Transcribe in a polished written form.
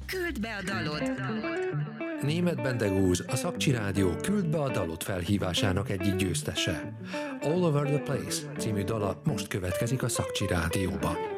Küld be a dalod! Németh Bendegúz, a Szakcsi Rádió Küld be a dalot felhívásának egyik győztese. All Over the Place című dala most következik a Szakcsi Rádióba.